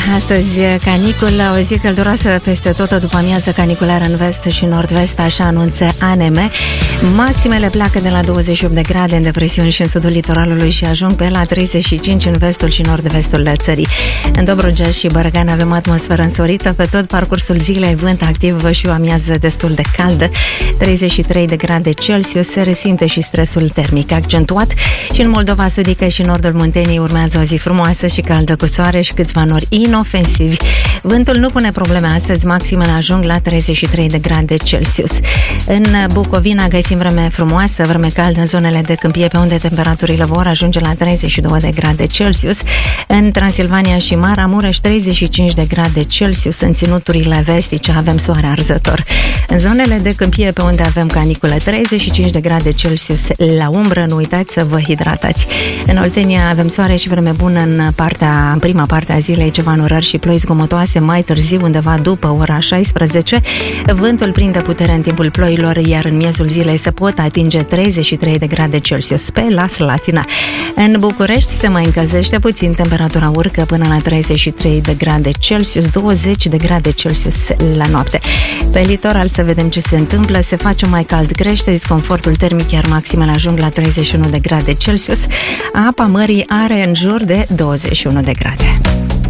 astăzi caniculă, o zi călduroasă peste tot, o după-amiază caniculară în vest și nord-vest, așa anunță ANM. Maximele pleacă de la 28 de grade în depresiuni și în sudul litoralului și ajung pe la 35 în vestul și nord-vestul țării. În Dobrogea și Bărăgan avem atmosferă însorită pe tot parcursul zilei, vânt activ și o amiază destul de caldă, 33 de grade Celsius, se resimte și stresul termic accentuat și în Moldova sudică și nordul Munteniei urmează o zi frumoasă și caldă cu soare și câțiva nori inofensivi. Vântul nu pune probleme astăzi, maximele ajung la 33 de grade Celsius. În Bucovina găsim vreme frumoasă, vreme caldă în zonele de câmpie, pe unde temperaturile vor ajunge la 32 de grade Celsius. În Transilvania și Maramureș 35 de grade Celsius. În ținuturile vestice avem soare arzător. În zonele de câmpie, pe unde avem caniculă, 35 de grade Celsius la umbră. Nu uitați să vă hidratați. În Oltenia avem soare și vreme bună în prima parte a zilei, ceva norări și ploi zgomotoase mai târziu, undeva după ora 16. Vântul prinde putere în timpul ploilor, iar în miezul zilei se pot atinge 33 de grade Celsius pe la Slatina. În București se mai încălzește puțin, temperatura urcă până la 33 de grade Celsius, 20 de grade Celsius la noapte. Pe litoral să vedem ce se întâmplă, se face mai cald, crește disconfortul termic, iar maximele ajung la 31 de grade Celsius. Apa mării are în jur de 21 de grade.